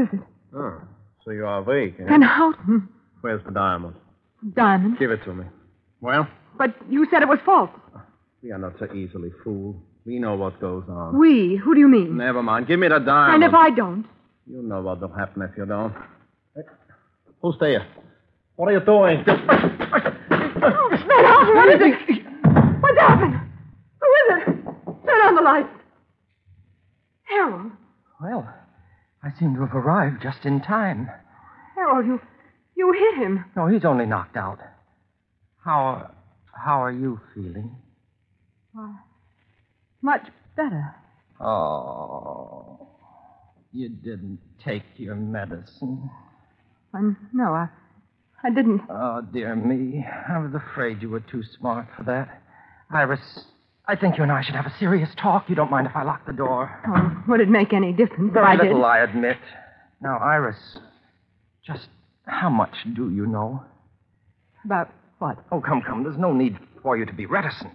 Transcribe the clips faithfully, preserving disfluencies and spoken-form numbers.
is it? Oh, so you are weak, eh? Van Houten. Where's the diamond? Diamond? Give it to me. Well? But you said it was false. We are not so easily fooled. We know what goes on. We? Who do you mean? Never mind. Give me the diamond. And if I don't? You know what will happen if you don't. Hey, who's there? What are you doing? Van Houten, what is it? What's happened? Who is it? Turn on the lights. Harold. Well, I seem to have arrived just in time. Harold, you... you hit him. No, he's only knocked out. How... how are you feeling? Why, much better. Oh, you didn't take your medicine. Um, no, I... I didn't. Oh, dear me. I was afraid you were too smart for that. Iris, I think you and I should have a serious talk. You don't mind if I lock the door? Oh, would it make any difference? Very I did. little, I admit. Now, Iris, just how much do you know? About what? Oh, come, come. There's no need for you to be reticent.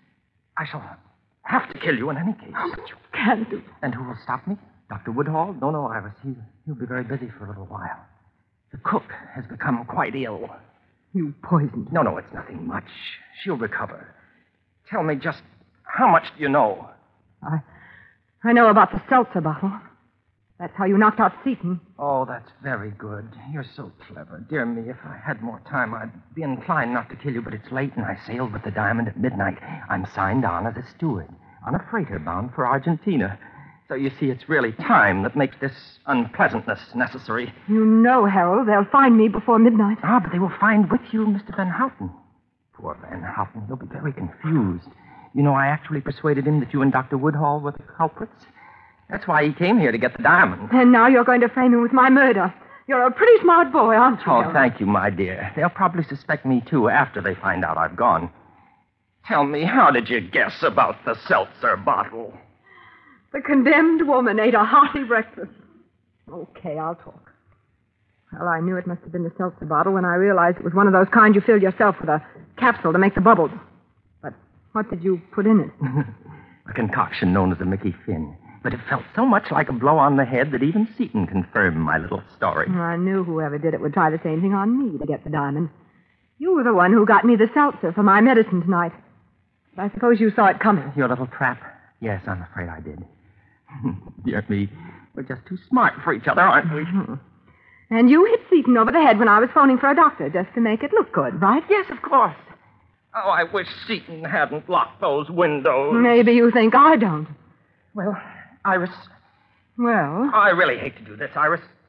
I shall have to kill you in any case. Oh, but you can't do... And who will stop me? Doctor Woodhall? No, no, Iris. He, he'll be very busy for a little while. The cook has become quite ill. You poisoned her. No, no, it's nothing much. She'll recover. Tell me just how much do you know? I... I know about the seltzer bottle. That's how you knocked out Seaton. Oh, that's very good. You're so clever. Dear me, if I had more time, I'd be inclined not to kill you, but it's late, and I sailed with the Diamond at midnight. I'm signed on as a steward on a freighter bound for Argentina. So you see, it's really time that makes this unpleasantness necessary. You know, Harold, they'll find me before midnight. Ah, but they will find with you Mister Van Houten. Poor Van Houten. He'll be very confused. You know, I actually persuaded him that you and Doctor Woodhall were the culprits. That's why he came here to get the diamond. And now you're going to frame him with my murder. You're a pretty smart boy, aren't you? Oh, Harold? thank you, my dear. They'll probably suspect me, too, after they find out I've gone. Tell me, how did you guess about the seltzer bottle? The condemned woman ate a hearty breakfast. Okay, I'll talk. Well, I knew it must have been the seltzer bottle when I realized it was one of those kind you fill yourself with a capsule to make the bubbles. But what did you put in it? A concoction known as a Mickey Finn. But it felt so much like a blow on the head that even Seaton confirmed my little story. I knew whoever did it would try the same thing on me to get the diamond. You were the one who got me the seltzer for my medicine tonight. But I suppose you saw it coming. Your little trap? Yes, I'm afraid I did. Dear me, we're just too smart for each other, aren't we? Mm-hmm. And you hit Seaton over the head when I was phoning for a doctor, just to make it look good, right? Yes, of course. Oh, I wish Seaton hadn't locked those windows. Maybe you think I don't. Well, Iris... Well? I really hate to do this, Iris.